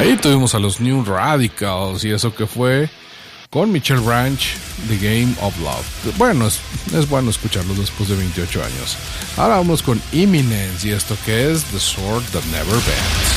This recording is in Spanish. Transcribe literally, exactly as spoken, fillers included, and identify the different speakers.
Speaker 1: Ahí tuvimos a los New Radicals y eso que fue con Michelle Branch, The Game of Love. Bueno, es, es bueno escucharlos después de veintiocho años. Ahora vamos con Eminence y esto que es The Sword That Never Bends.